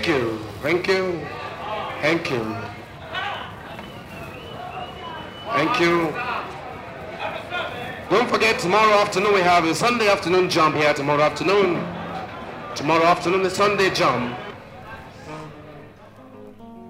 Thank you. Thank you. Thank you. Thank you. Don't forget, tomorrow afternoon we have a Sunday afternoon jump here tomorrow afternoon. Tomorrow afternoon, the Sunday jump.